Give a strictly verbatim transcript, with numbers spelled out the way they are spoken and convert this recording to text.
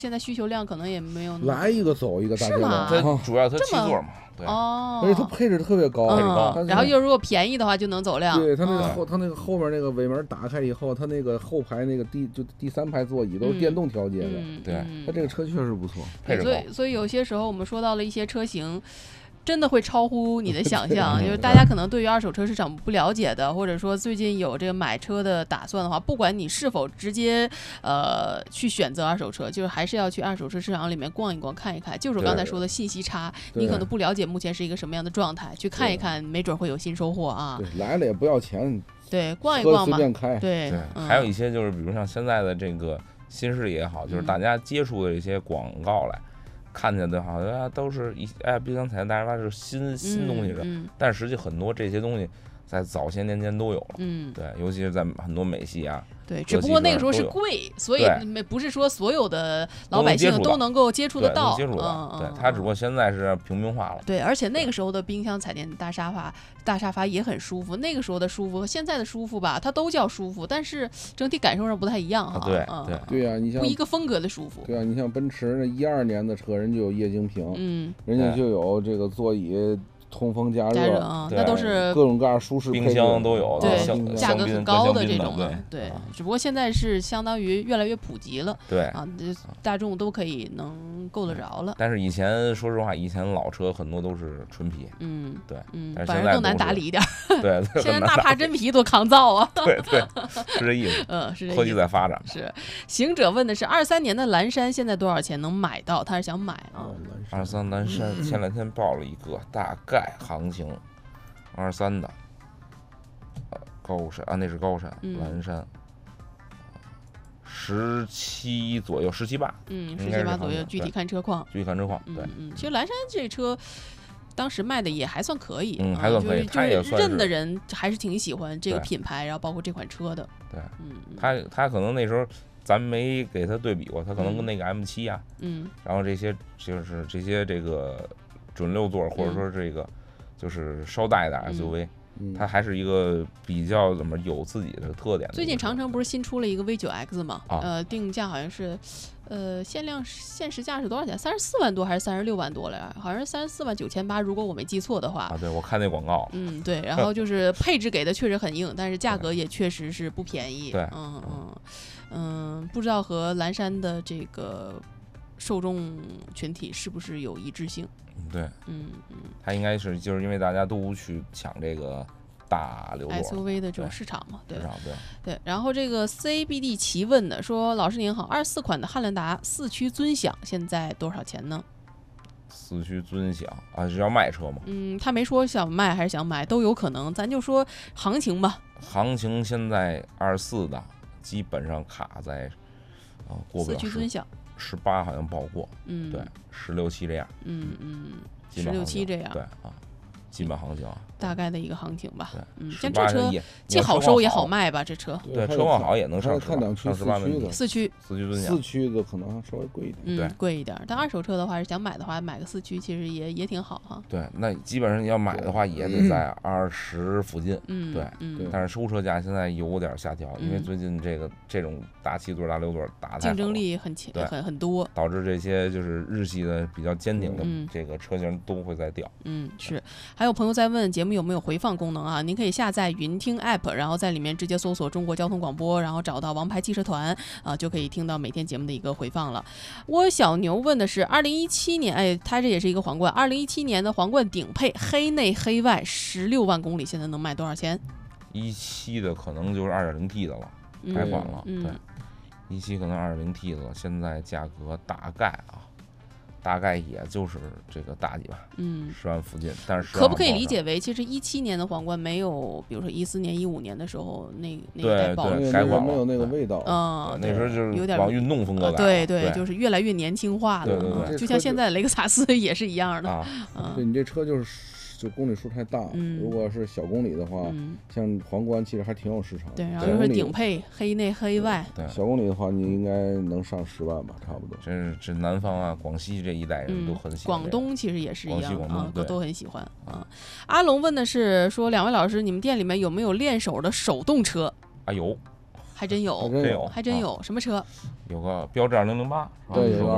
现在需求量可能也没有那么来一个走一个，大是吗？ 它主要它七座嘛，对， 哦， 而且它配置特别高， 嗯、 配置高， 然后又如果便宜的话就能走量。 对，它那个嗯、 后，它那个后面那个尾门打开以后，它那个后排那个第就第三排座椅都是电动调节的， 嗯、 对， 嗯、 它这个车确实不错， 配置高。 所以所以有些时候我们说到了一些车型。真的会超乎你的想象，就是大家可能对于二手车市场不了解的，或者说最近有这个买车的打算的话，不管你是否直接呃去选择二手车，就是还是要去二手车市场里面逛一逛、看一看。就是我刚才说的信息差，你可能不了解目前是一个什么样的状态，去看一看，没准会有新收获啊。 对，来了也不要钱， 对，逛一逛嘛， 随便开。 对对、嗯，还有一些就是比如像现在的这个新势力也好，就是大家接触的一些广告来。看见的好像都是一哎冰箱彩电大沙发是新新东西是、 嗯嗯， 但实际很多这些东西在早些年间都有了， 嗯， 对，尤其是在很多美系啊， 对，只不过那个时候是贵，所以没不是说所有的老百姓都能够接触得到， 接触到，对，它只不过现在是平民化了。 对，而且那个时候的冰箱彩电大沙发大沙发也很舒服，那个时候的舒服和现在的舒服吧，它都叫舒服，但是整体感受上不太一样哈。 对对对呀，你像不一个风格的舒服。 对啊，你像奔驰那一二年的车，人就有液晶屏， 嗯， 人家就有这个座椅。通风加热， 加热啊，那都是各种各样舒适， 冰箱都有， 对，价格很高的这种的， 对，只不过现在是相当于越来越普及了， 对啊，大众都可以能够得着了。 但是以前说实话，以前老车很多都是纯皮， 嗯， 对， 嗯， 但是反正更难打理一点， 对， 现在纳帕真皮多抗造啊， 对对，是这意思， 嗯，是这意思， 科技在发展。 是，行者问的是二三年的蓝山现在多少钱能买到？他是想买啊， 二三蓝山前两天报了一个大概行情。二三的，呃，高山啊，那是高山， 嗯、 蓝山，十七左右，十七八， 嗯，十七八左右，具体看车况， 具体看车况，对， 嗯嗯，其实蓝山这车。当时卖的也还算可以， 嗯，还算可以， 他也算认的人还是挺喜欢这个品牌，然后包括这款车的。 对， 嗯， 他他可能那时候咱没给他对比过，他可能跟那个 M 七啊， 嗯， 然后这些就是这些这个准六座或者说这个就是稍大一点 S U V， 嗯， 它还是一个比较怎么有自己的特点的。 最近长城不是新出了一个 V 九 X 嘛？ 啊、 呃，定价好像是。呃，限量限时价是多少钱？三十四万多还是三十六万多了？好像是三十四万九千八，如果我没记错的话。 啊，对，我看那广告。 嗯，对，然后就是配置给的确实很硬，但是价格也确实是不便宜。 对， 嗯嗯嗯，不知道和蓝山的这个受众群体是不是有一致性？ 对， 嗯嗯， 它应该是就是因为大家都去抢这个。大流 S U V 的这种市场嘛，对对对。然后这个 C B D 奇问的说：“老师您好，二四款的汉兰达四驱尊享现在多少钱呢？” 四驱尊享啊，是要卖车吗？ 嗯，他没说想卖还是想买，都有可能。咱就说行情吧。 行情现在二四的基本上卡在啊过不了四驱尊享十八好像报过， 嗯， 对，十六七这样， 嗯嗯，十六七这样， 对啊。基本行情啊， 大概的一个行情吧。嗯， 像这车既好收也好卖吧？这车对，车况好也能上看两驱四驱的， 四驱四驱尊享， 四驱的可能稍微贵一点， 对，贵一点。但二手车的话，是想买的话，买个四驱其实也也挺好哈。 对，那基本上要买的话，也得在二十附近。 嗯， 对， 嗯。 但是收车价现在有点下调，因为最近这个这种大七座、大六座打竞争力很强，很很多， 导致这些就是日系的比较坚挺的这个车型都会在掉。 嗯，是。还有朋友在问。节目有没有回放功能啊？您可以下载云听 app， 然后在里面直接搜索中国交通广播，然后找到王牌汽车团啊，就可以听到每天节目的一个回放了。窝小牛问的是二零一七年，哎，它这也是一个皇冠，二零一七年的皇冠顶配黑内黑外十六万公里，现在能卖多少钱？ 一七的可能就是二点零 T 的了，改款了， 嗯、 对，一七可能二点零 T 的了，现在价格大概啊。大概也就是这个大几吧， 嗯， 十万附近，但是可不可以理解为，其实一七年的皇冠没有，比如说一四年、一五年的时候那那一代爆对改款没有那个味道啊、 嗯，那时候就是有点往运动风格改、 呃，对对，就是越来越年轻化了， 对对对， 就像现在雷克萨斯也是一样的啊， 啊对你这车就是。就公里数太大， 嗯、 如果是小公里的话， 嗯、 像皇冠其实还挺有市场。 对，然后就是顶配黑内黑外。 对， 小公里的话，你应该能上十万吧，差不多。 这是这南方啊，广西这一代人都很喜欢、 嗯。广东其实也是一样啊， 都都很喜欢啊。阿龙问的是说，两位老师，你们店里面有没有练手的手动车？ 啊，有， 还真有， 真有， 还真有，什么车？ 有个标致二零零八， 对，有。